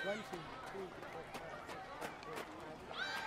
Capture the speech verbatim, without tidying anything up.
One, two, three, four, five, six, seven, eight, nine, ten.